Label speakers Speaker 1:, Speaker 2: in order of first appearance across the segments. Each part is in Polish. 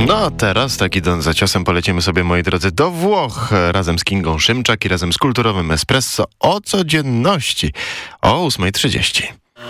Speaker 1: No teraz, tak idąc za ciosem, polecimy sobie, moi drodzy, do Włoch razem z Kingą Szymczak i razem z Kulturowym Espresso o codzienności o 8:30.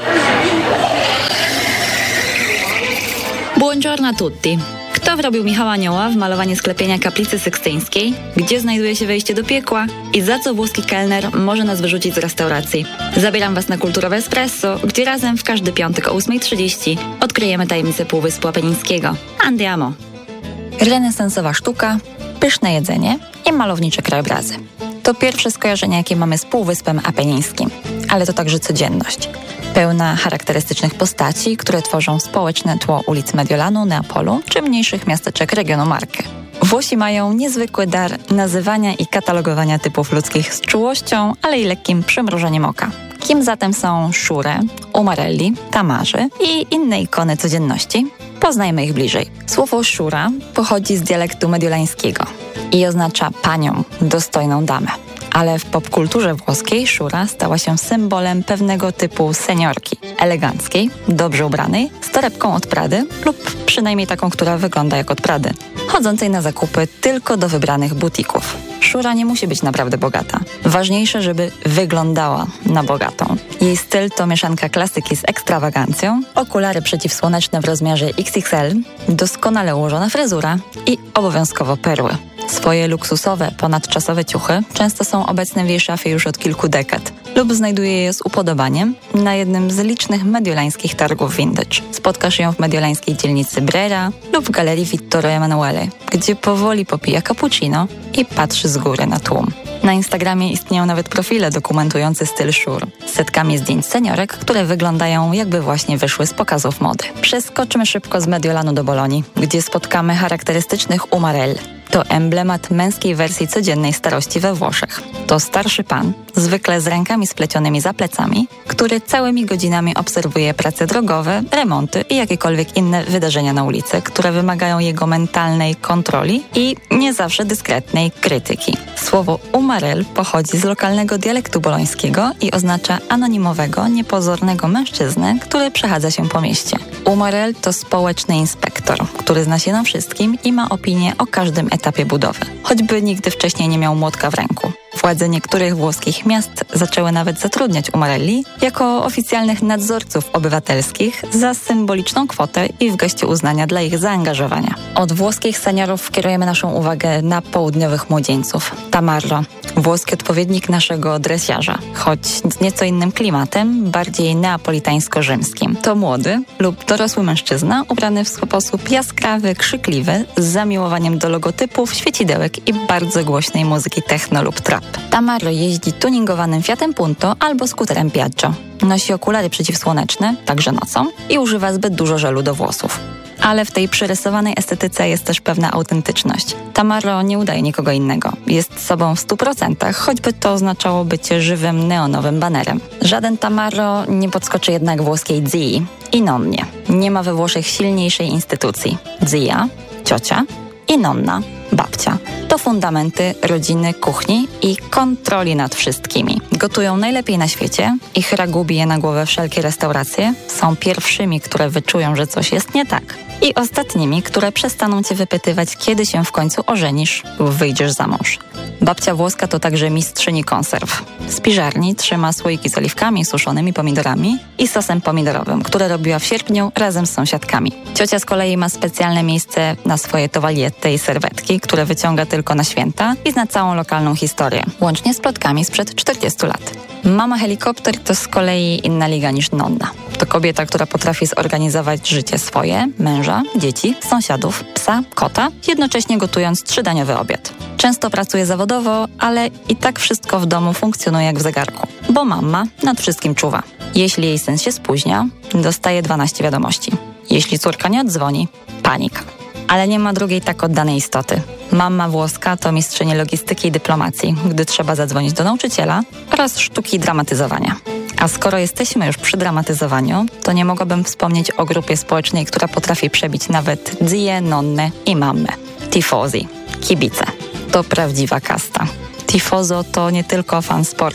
Speaker 2: Buongiorno a tutti. Kto wrobił Michała Anioła w malowanie sklepienia kaplicy sykstyńskiej? Gdzie znajduje się wejście do piekła? I za co włoski kelner może nas wyrzucić z restauracji? Zabieram Was na Kulturowe Espresso, gdzie razem w każdy piątek o 8:30 odkryjemy tajemnicę Półwyspu Apenińskiego. Andiamo! Renesansowa sztuka, pyszne jedzenie i malownicze krajobrazy. To pierwsze skojarzenie, jakie mamy z Półwyspem Apenińskim. Ale to także codzienność. Pełna charakterystycznych postaci, które tworzą społeczne tło ulic Mediolanu, Neapolu czy mniejszych miasteczek regionu Marche. Włosi mają niezwykły dar nazywania i katalogowania typów ludzkich z czułością, ale i lekkim przymrużeniem oka. Kim zatem są Sciure, Umarelli, Tamarzy i inne ikony codzienności? Poznajmy ich bliżej. Słowo Sciura pochodzi z dialektu mediolańskiego i oznacza panią, dostojną damę. Ale w popkulturze włoskiej Sciura stała się symbolem pewnego typu seniorki, eleganckiej, dobrze ubranej, z torebką od Prady lub przynajmniej taką, która wygląda jak od Prady, chodzącej na zakupy tylko do wybranych butików. Sciura nie musi być naprawdę bogata. Ważniejsze, żeby wyglądała na bogatą. Jej styl to mieszanka klasyki z ekstrawagancją, okulary przeciwsłoneczne w rozmiarze XXL, doskonale ułożona fryzura i obowiązkowo perły. Swoje luksusowe, ponadczasowe ciuchy często są obecne w jej szafie już od kilku dekad lub znajduje je z upodobaniem na jednym z licznych mediolańskich targów vintage. Spotkasz ją w mediolańskiej dzielnicy Brera lub w galerii Vittorio Emanuele, gdzie powoli popija cappuccino i patrzy z góry na tłum. Na Instagramie istnieją nawet profile dokumentujące styl Sciure z setkami zdjęć seniorek, które wyglądają jakby właśnie wyszły z pokazów mody. Przeskoczmy szybko z Mediolanu do Bolonii, gdzie spotkamy charakterystycznych Umarell. To emblemat męskiej wersji codziennej starości we Włoszech. To starszy pan, zwykle z rękami splecionymi za plecami, który całymi godzinami obserwuje prace drogowe, remonty i jakiekolwiek inne wydarzenia na ulicy, które wymagają jego mentalnej kontroli i nie zawsze dyskretnej krytyki. Słowo Umarell pochodzi z lokalnego dialektu bolońskiego i oznacza anonimowego, niepozornego mężczyznę, który przechadza się po mieście. Umarell to społeczny inspektor, który zna się na wszystkim i ma opinię o każdym etapie budowy, choćby nigdy wcześniej nie miał młotka w ręku. Władze niektórych włoskich miast zaczęły nawet zatrudniać Umarelli jako oficjalnych nadzorców obywatelskich za symboliczną kwotę i w geście uznania dla ich zaangażowania. Od włoskich seniorów kierujemy naszą uwagę na południowych młodzieńców. Tamarro, włoski odpowiednik naszego dresiarza, choć z nieco innym klimatem, bardziej neapolitańsko-rzymskim. To młody lub dorosły mężczyzna ubrany w sposób jaskrawy, krzykliwy, z zamiłowaniem do logotypów, świecidełek i bardzo głośnej muzyki techno lub trap. Tamarro jeździ tuningowanym Fiatem Punto albo skuterem Piaggio. Nosi okulary przeciwsłoneczne, także nocą, i używa zbyt dużo żelu do włosów. Ale w tej przerysowanej estetyce jest też pewna autentyczność. Tamarro nie udaje nikogo innego. Jest sobą w 100%, choćby to oznaczało bycie żywym, neonowym banerem. Żaden Tamarro nie podskoczy jednak włoskiej zii i nonnie. Nie ma we Włoszech silniejszej instytucji. Zia, ciocia i nonna, babcia. To fundamenty rodziny, kuchni i kontroli nad wszystkimi. Gotują najlepiej na świecie, ich ragu bije na głowę wszelkie restauracje, są pierwszymi, które wyczują, że coś jest nie tak, i ostatnimi, które przestaną cię wypytywać, kiedy się w końcu ożenisz lub wyjdziesz za mąż. Babcia włoska to także mistrzyni konserw. Z piżarni trzyma słoiki z oliwkami, suszonymi pomidorami i sosem pomidorowym, które robiła w sierpniu razem z sąsiadkami. Ciocia z kolei ma specjalne miejsce na swoje towagliette i serwetki, które wyciąga tylko na święta i zna całą lokalną historię, łącznie z plotkami sprzed 40 lat. Mama helikopter to z kolei inna liga niż nonna. To kobieta, która potrafi zorganizować życie swoje, męża, dzieci, sąsiadów, psa, kota, jednocześnie gotując 3-daniowy obiad. Często pracuje zawodowo, ale i tak wszystko w domu funkcjonuje jak w zegarku, bo mama nad wszystkim czuwa. Jeśli jej syn się spóźnia, dostaje 12 wiadomości. Jeśli córka nie odzwoni, panika. Ale nie ma drugiej tak oddanej istoty. Mama włoska to mistrzyni logistyki i dyplomacji, gdy trzeba zadzwonić do nauczyciela, oraz sztuki dramatyzowania. A skoro jesteśmy już przy dramatyzowaniu, to nie mogłabym wspomnieć o grupie społecznej, która potrafi przebić nawet zie, nonne i mammę. Tifosi, kibice. To prawdziwa kasta. Tifoso to nie tylko fan sportu.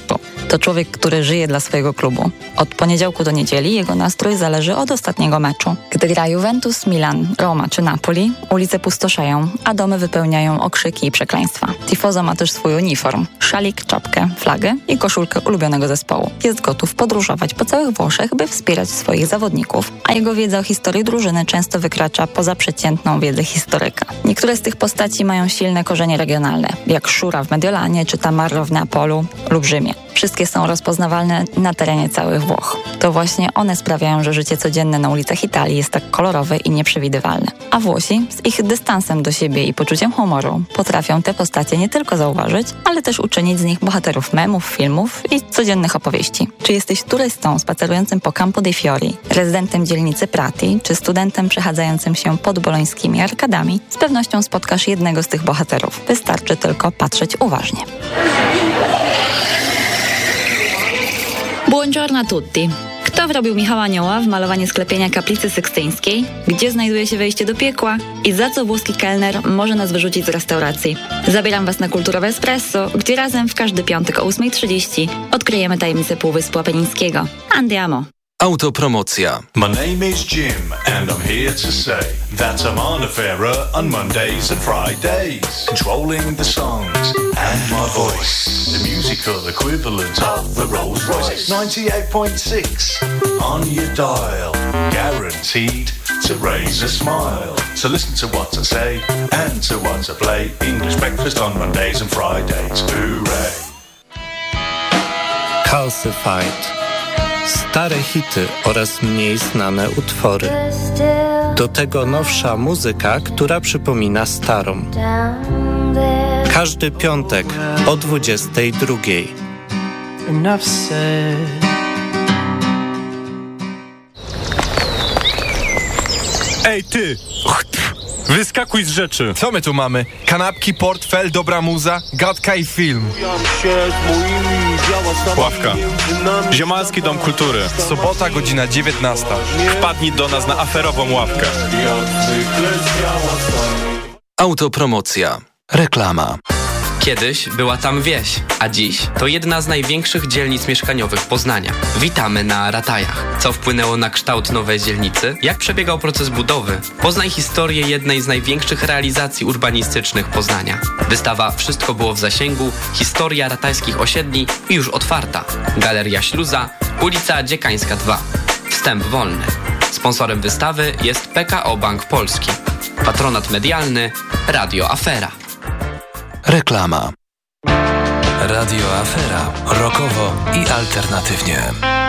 Speaker 2: To człowiek, który żyje dla swojego klubu. Od poniedziałku do niedzieli jego nastrój zależy od ostatniego meczu. Gdy gra Juventus, Milan, Roma czy Napoli, ulice pustoszeją, a domy wypełniają okrzyki i przekleństwa. Tifozo ma też swój uniform, szalik, czapkę, flagę i koszulkę ulubionego zespołu. Jest gotów podróżować po całych Włoszech, by wspierać swoich zawodników, a jego wiedza o historii drużyny często wykracza poza przeciętną wiedzę historyka. Niektóre z tych postaci mają silne korzenie regionalne, jak Szura w Mediolanie czy Tamarro w Neapolu lub Rzymie. Wszystkie są rozpoznawalne na terenie całych Włoch. To właśnie one sprawiają, że życie codzienne na ulicach Italii jest tak kolorowe i nieprzewidywalne. A Włosi z ich dystansem do siebie i poczuciem humoru potrafią te postacie nie tylko zauważyć, ale też uczynić z nich bohaterów memów, filmów i codziennych opowieści. Czy jesteś turystą spacerującym po Campo dei Fiori, rezydentem dzielnicy Prati, czy studentem przechadzającym się pod bolońskimi arkadami, z pewnością spotkasz jednego z tych bohaterów. Wystarczy tylko patrzeć uważnie. Buongiorno a tutti. Kto wrobił Michała Anioła w malowanie sklepienia kaplicy sykstyńskiej? Gdzie znajduje się wejście do piekła? I za co włoski kelner może nas wyrzucić z restauracji? Zabieram Was na Kulturowe Espresso, gdzie razem w każdy piątek o 8:30 odkryjemy tajemnicę Półwyspu Apenińskiego. Andiamo!
Speaker 3: Autopromocja.
Speaker 4: My name is Jim and I'm here to say that I'm on a fairer on Mondays and Fridays, controlling the songs and my voice, the musical equivalent of the Rolls Royce. 98.6 on your dial, guaranteed to raise a smile. So listen to what I say and to what I play. English breakfast on Mondays and Fridays. Hooray!
Speaker 5: Calcified. Stare hity oraz mniej znane utwory. Do tego nowsza muzyka, która przypomina starą. Każdy piątek o 22:00.
Speaker 6: Ej ty! Wyskakuj z rzeczy!
Speaker 7: Co my tu mamy? Kanapki, portfel, dobra muza, gadka i film.
Speaker 6: Ławka. Ziomalski Dom Kultury.
Speaker 7: Sobota, godzina 19.
Speaker 6: Wpadnij do nas na aferową ławkę.
Speaker 3: Autopromocja. Reklama.
Speaker 8: Kiedyś była tam wieś, a dziś to jedna z największych dzielnic mieszkaniowych Poznania. Witamy na Ratajach. Co wpłynęło na kształt nowej dzielnicy? Jak przebiegał proces budowy? Poznaj historię jednej z największych realizacji urbanistycznych Poznania. Wystawa Wszystko było w zasięgu, historia ratajskich osiedli i już otwarta. Galeria Śluza, ulica Dziekańska 2. Wstęp wolny. Sponsorem wystawy jest PKO Bank Polski. Patronat medialny Radio Afera.
Speaker 3: Reklama. Radio Afera. Rockowo i alternatywnie.